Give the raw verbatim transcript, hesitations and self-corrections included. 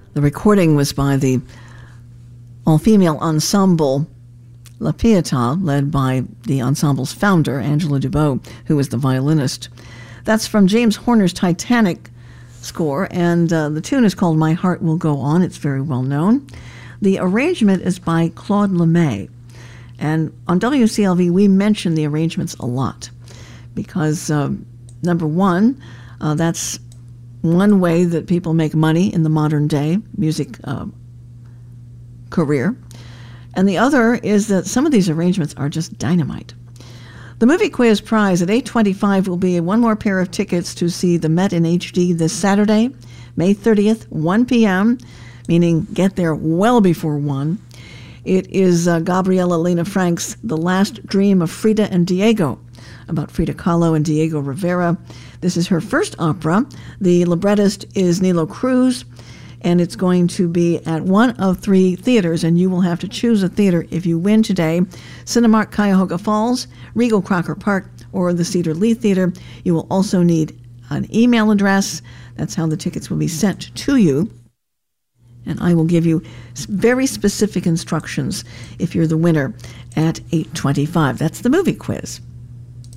The recording was by the all-female ensemble La Pietà, led by the ensemble's founder, Angela Dubot, who was the violinist. That's from James Horner's Titanic score, and uh, the tune is called My Heart Will Go On. It's very well known. The arrangement is by Claude LeMay. And on W C L V, we mention the arrangements a lot because, uh, number one, uh, that's one way that people make money in the modern day music uh, career. And the other is that some of these arrangements are just dynamite. The Movie Quiz Prize at eight twenty-five will be one more pair of tickets to see the Met in H D this Saturday, May thirtieth, one p.m., meaning get there well before one. It is uh, Gabriela Lena Frank's The Last Dream of Frida and Diego, about Frida Kahlo and Diego Rivera. This is her first opera. The librettist is Nilo Cruz, and it's going to be at one of three theaters, and you will have to choose a theater if you win today. Cinemark Cuyahoga Falls, Regal Crocker Park, or the Cedar Lee Theater. You will also need an email address. That's how the tickets will be sent to you. And I will give you very specific instructions if you're the winner at eight twenty-five. That's the movie quiz.